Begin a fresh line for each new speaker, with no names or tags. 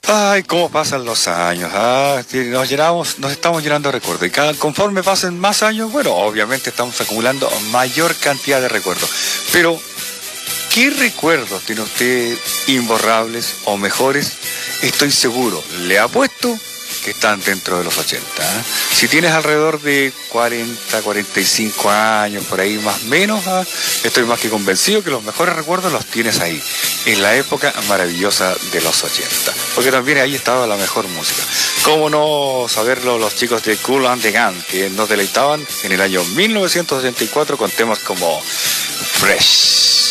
Ay, cómo pasan los años, que nos estamos llenando de recuerdos. Y conforme pasen más años, bueno, obviamente estamos acumulando mayor cantidad de recuerdos. Pero, ¿qué recuerdos tiene usted imborrables o mejores? Estoy seguro, le apuesto que están dentro de los 80. Si tienes alrededor de 40, 45 años, por ahí más o menos, estoy más que convencido que los mejores recuerdos los tienes ahí, en la época maravillosa de los 80. Porque también ahí estaba la mejor música. ¿Cómo no saberlo los chicos de Kool and the Gang, que nos deleitaban en el año 1984 con temas como Fresh?